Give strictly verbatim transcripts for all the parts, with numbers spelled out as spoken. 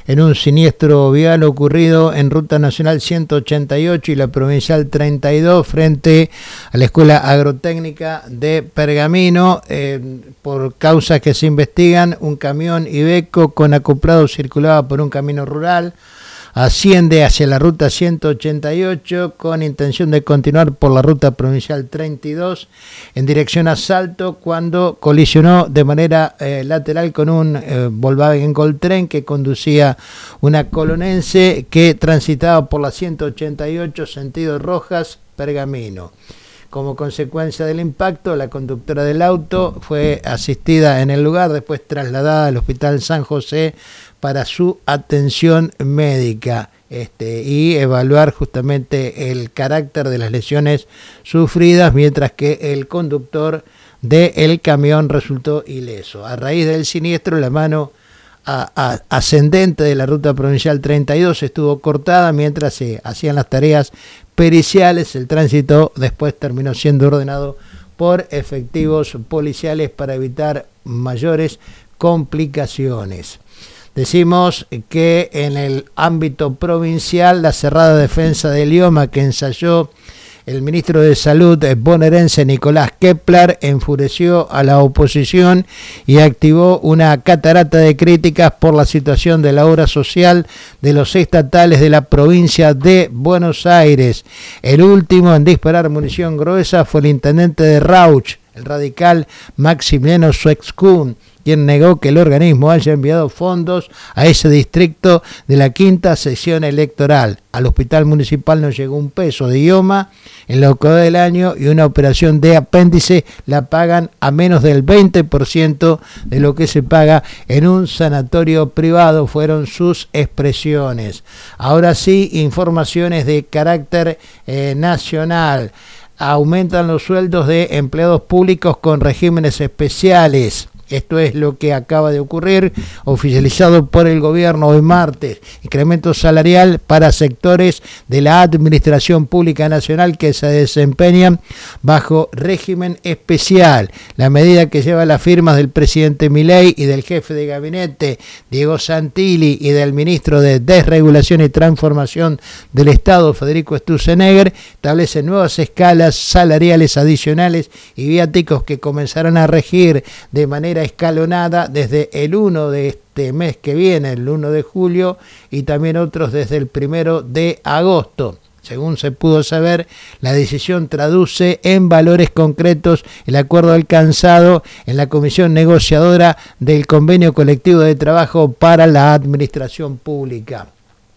en un siniestro vial ocurrido en Ruta Nacional ciento ochenta y ocho y la Provincial treinta y dos frente a la Escuela Agrotécnica de Pergamino. Eh, por causas que se investigan, un camión Iveco con acoplado circulaba por un camino rural. Asciende hacia la ruta ciento ochenta y ocho con intención de continuar por la ruta provincial treinta y dos en dirección a Salto cuando colisionó de manera eh, lateral con un eh, Volkswagen Gol Tren que conducía una colonense que transitaba por la ciento ochenta y ocho sentido Rojas Pergamino. Como consecuencia del impacto, la conductora del auto fue asistida en el lugar, después trasladada al Hospital San José para su atención médica este, y evaluar justamente el carácter de las lesiones sufridas, mientras que el conductor del camión resultó ileso. A raíz del siniestro, la mano a, a, ascendente de la ruta provincial treinta y dos estuvo cortada mientras se hacían las tareas periciales. El tránsito después terminó siendo ordenado por efectivos policiales para evitar mayores complicaciones. Decimos que en el ámbito provincial, la cerrada defensa del idioma que ensayó el ministro de Salud bonaerense Nicolás Kepler enfureció a la oposición y activó una catarata de críticas por la situación de la obra social de los estatales de la provincia de Buenos Aires. El último en disparar munición gruesa fue el intendente de Rauch, el radical Maximiliano Suexkun, quien negó que el organismo haya enviado fondos a ese distrito de la quinta sesión electoral. Al hospital municipal no llegó un peso de idioma en lo que va del año y una operación de apéndice la pagan a menos del veinte por ciento de lo que se paga en un sanatorio privado, fueron sus expresiones. Ahora sí, informaciones de carácter eh, nacional. Aumentan los sueldos de empleados públicos con regímenes especiales. Esto es lo que acaba de ocurrir, oficializado por el gobierno hoy martes. Incremento salarial para sectores de la administración pública nacional que se desempeñan bajo régimen especial. La medida que lleva las firmas del presidente Milei y del jefe de gabinete Diego Santilli y del ministro de Desregulación y Transformación del Estado Federico Sturzenegger establece nuevas escalas salariales adicionales y viáticos que comenzarán a regir de manera escalonada desde el uno de este mes que viene, el uno de julio, y también otros desde el primero de agosto. Según se pudo saber, la decisión traduce en valores concretos el acuerdo alcanzado en la comisión negociadora del convenio colectivo de trabajo para la administración pública.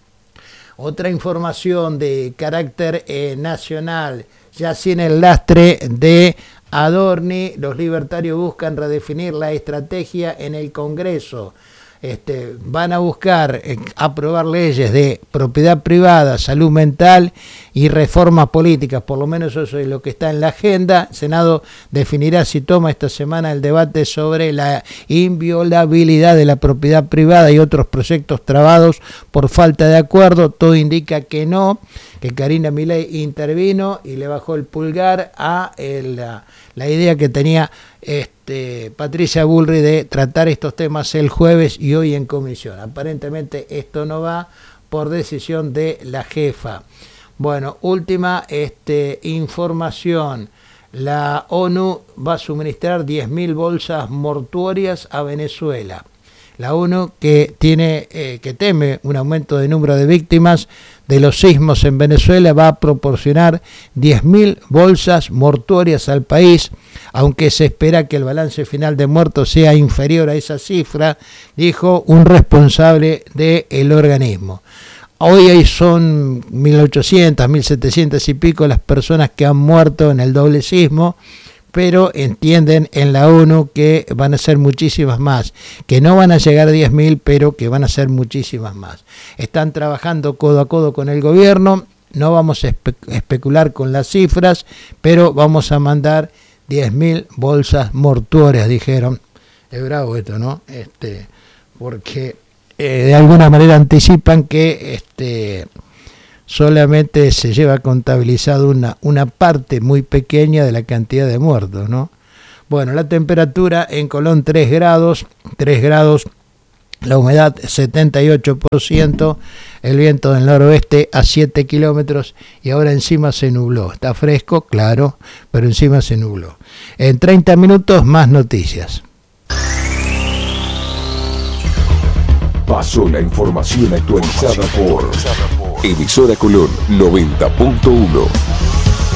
Otra información de carácter eh, nacional, ya sin el lastre de Adorni, los libertarios buscan redefinir la estrategia en el Congreso. Este, van a buscar eh, aprobar leyes de propiedad privada, salud mental y reformas políticas, por lo menos eso es lo que está en la agenda. El Senado definirá si toma esta semana el debate sobre la inviolabilidad de la propiedad privada y otros proyectos trabados por falta de acuerdo. Todo indica que no, que Karina Milei intervino y le bajó el pulgar a el, la, la idea que tenía este, Patricia Bullrich de tratar estos temas el jueves y hoy en comisión. Aparentemente esto no va por decisión de la jefa. Bueno, última este, información. La ONU va a suministrar diez mil bolsas mortuorias a Venezuela. La ONU, que tiene eh, que teme un aumento de número de víctimas de los sismos en Venezuela, va a proporcionar diez mil bolsas mortuorias al país, aunque se espera que el balance final de muertos sea inferior a esa cifra, dijo un responsable del organismo. Hoy son mil ochocientas, mil setecientas y pico las personas que han muerto en el doble sismo, pero entienden en la ONU que van a ser muchísimas más, que no van a llegar a diez mil, pero que van a ser muchísimas más. Están trabajando codo a codo con el gobierno, no vamos a espe- especular con las cifras, pero vamos a mandar diez mil bolsas mortuorias, dijeron. Es bravo esto, ¿no? Este, porque eh, de alguna manera anticipan que este solamente se lleva contabilizado una, una parte muy pequeña de la cantidad de muertos, ¿no? Bueno, la temperatura en Colón tres grados, tres grados la humedad setenta y ocho por ciento, el viento del noroeste a siete kilómetros y ahora encima se nubló. Está fresco, claro, pero encima se nubló. En treinta minutos más noticias. Pasó la información actualizada por Emisora Colón noventa punto uno.